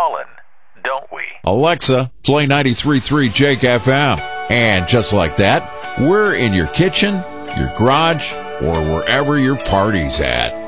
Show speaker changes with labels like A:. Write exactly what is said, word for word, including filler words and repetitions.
A: ballin', don't we?
B: Alexa, play ninety-three point three Jake F M. And just like that, we're in your kitchen, your garage, or wherever your party's at.